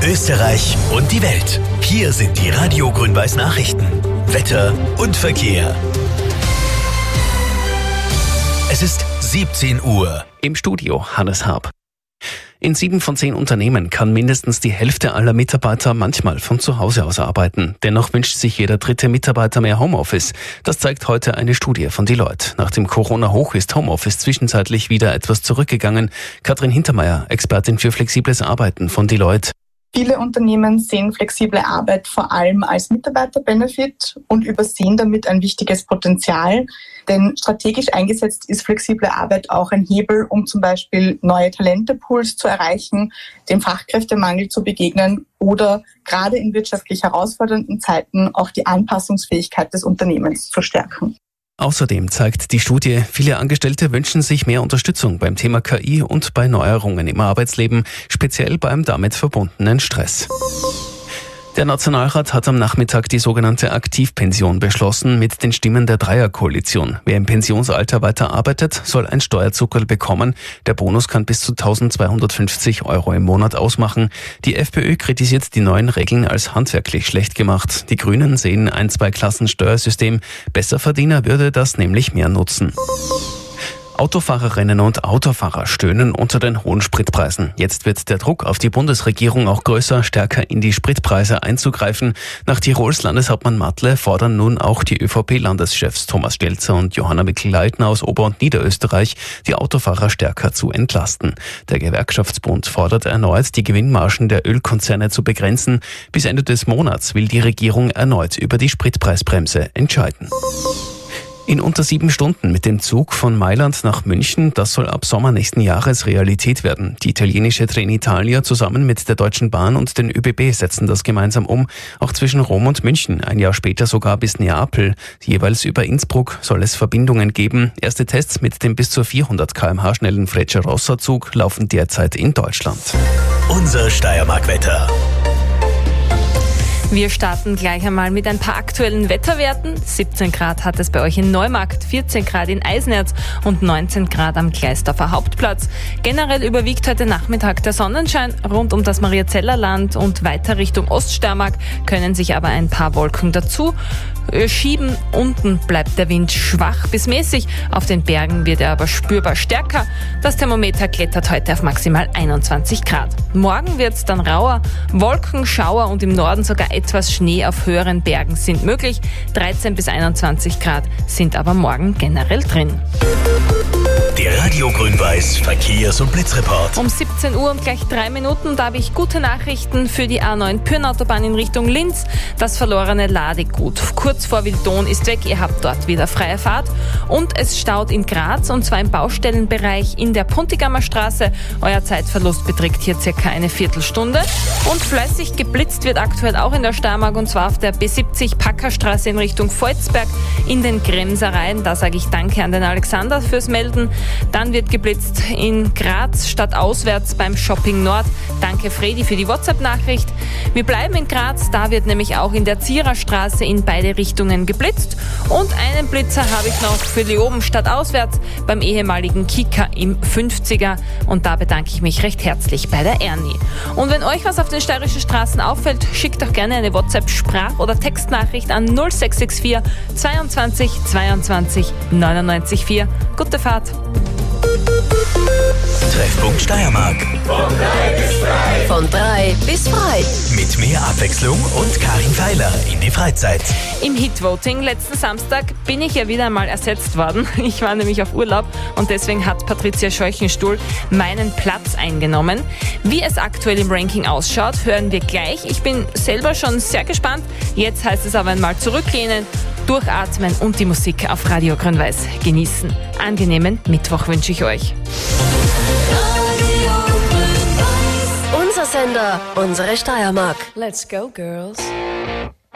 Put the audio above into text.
Österreich und die Welt. Hier sind die Radio Grün-Weiß Nachrichten. Wetter und Verkehr. Es ist 17 Uhr. Im Studio Hannes Harb. In 7 von 10 Unternehmen kann mindestens die Hälfte aller Mitarbeiter manchmal von zu Hause aus arbeiten. Dennoch wünscht sich jeder dritte Mitarbeiter mehr Homeoffice. Das zeigt heute eine Studie von Deloitte. Nach dem Corona-Hoch ist Homeoffice zwischenzeitlich wieder etwas zurückgegangen. Katrin Hintermeier, Expertin für flexibles Arbeiten von Deloitte. Viele Unternehmen sehen flexible Arbeit vor allem als Mitarbeiterbenefit und übersehen damit ein wichtiges Potenzial. Denn strategisch eingesetzt ist flexible Arbeit auch ein Hebel, um zum Beispiel neue Talentepools zu erreichen, dem Fachkräftemangel zu begegnen oder gerade in wirtschaftlich herausfordernden Zeiten auch die Anpassungsfähigkeit des Unternehmens zu stärken. Außerdem zeigt die Studie, viele Angestellte wünschen sich mehr Unterstützung beim Thema KI und bei Neuerungen im Arbeitsleben, speziell beim damit verbundenen Stress. Der Nationalrat hat am Nachmittag die sogenannte Aktivpension beschlossen mit den Stimmen der Dreierkoalition. Wer im Pensionsalter weiter arbeitet, soll ein Steuerzuckerl bekommen. Der Bonus kann bis zu 1.250 € im Monat ausmachen. Die FPÖ kritisiert die neuen Regeln als handwerklich schlecht gemacht. Die Grünen sehen ein Zwei-Klassen-Steuersystem. Besserverdiener würde das nämlich mehr nutzen. Autofahrerinnen und Autofahrer stöhnen unter den hohen Spritpreisen. Jetzt wird der Druck auf die Bundesregierung auch größer, stärker in die Spritpreise einzugreifen. Nach Tirols Landeshauptmann Matle fordern nun auch die ÖVP-Landeschefs Thomas Stelzer und Johanna Mikl-Leitner aus Ober- und Niederösterreich, die Autofahrer stärker zu entlasten. Der Gewerkschaftsbund fordert erneut, die Gewinnmargen der Ölkonzerne zu begrenzen. Bis Ende des Monats will die Regierung erneut über die Spritpreisbremse entscheiden. In unter 7 Stunden mit dem Zug von Mailand nach München, das soll ab Sommer nächsten Jahres Realität werden. Die italienische Trenitalia zusammen mit der Deutschen Bahn und den ÖBB setzen das gemeinsam um. Auch zwischen Rom und München, ein Jahr später sogar bis Neapel. Jeweils über Innsbruck soll es Verbindungen geben. Erste Tests mit dem bis zu 400 km/h schnellen Frecciarossa-Zug laufen derzeit in Deutschland. Unser Steiermark-Wetter. Wir starten gleich einmal mit ein paar aktuellen Wetterwerten. 17 Grad hat es bei euch in Neumarkt, 14 Grad in Eisenerz und 19 Grad am Gleisdorfer Hauptplatz. Generell überwiegt heute Nachmittag der Sonnenschein. Rund um das Mariazeller Land und weiter Richtung Oststeiermark können sich aber ein paar Wolken dazu schieben. Unten bleibt der Wind schwach bis mäßig. Auf den Bergen wird er aber spürbar stärker. Das Thermometer klettert heute auf maximal 21 Grad. Morgen wird es dann rauer. Wolken, Schauer und im Norden sogar etwas Schnee auf höheren Bergen sind möglich. 13 bis 21 Grad sind aber morgen generell drin. Der Radio Grün-Weiß Verkehrs- und Blitzreport. Um 17 Uhr und gleich 3 Minuten, da habe ich gute Nachrichten für die A9 Pyrnautobahn in Richtung Linz. Das verlorene Ladegut kurz vor Wildon ist weg, ihr habt dort wieder freie Fahrt. Und es staut in Graz, und zwar im Baustellenbereich in der Puntigammer Straße. Euer Zeitverlust beträgt hier circa eine Viertelstunde. Und fleißig geblitzt wird aktuell auch in der Steiermark, und zwar auf der B70 Packerstraße in Richtung Volzberg in den Kremsereien. Da sage ich Danke an den Alexander fürs Melden. Dann wird geblitzt in Graz stadtauswärts beim Shopping Nord. Danke Fredi für die WhatsApp-Nachricht. Wir bleiben in Graz, da wird nämlich auch in der Ziererstraße in beide Richtungen geblitzt. Und einen Blitzer habe ich noch für Leoben stadtauswärts beim ehemaligen Kika im 50er. Und da bedanke ich mich recht herzlich bei der Ernie. Und wenn euch was auf den steirischen Straßen auffällt, schickt doch gerne eine WhatsApp-Sprach- oder Textnachricht an 0664 22 22 99 4. Gute Fahrt! Treffpunkt Steiermark. Von 3 bis frei. Mit mehr Abwechslung und Karin Feiler in die Freizeit. Im Hitvoting letzten Samstag bin ich ja wieder einmal ersetzt worden. Ich war nämlich auf Urlaub und deswegen hat Patricia Scheuchenstuhl meinen Platz eingenommen. Wie es aktuell im Ranking ausschaut, hören wir gleich. Ich bin selber schon sehr gespannt. Jetzt heißt es aber einmal zurücklehnen, durchatmen und die Musik auf Radio Grün-Weiß genießen. Angenehmen Mittwoch wünsche ich euch. Unser Sender, unsere Steiermark. Let's go, Girls.